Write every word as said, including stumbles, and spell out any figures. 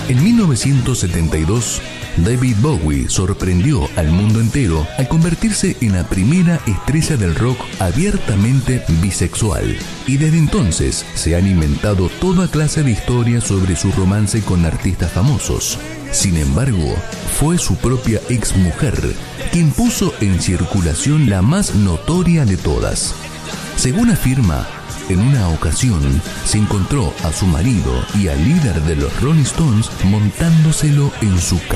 En mil novecientos setenta y dos, David Bowie sorprendió al mundo entero al convertirse en la primera estrella del rock abiertamente bisexual. Y desde entonces se han inventado toda clase de historias sobre su romance con artistas famosos. Sin embargo, fue su propia exmujer quien puso en circulación la más notoria de todas. Según afirma, en una ocasión se encontró a su marido y al líder de los Rolling Stones montándoselo en su cama.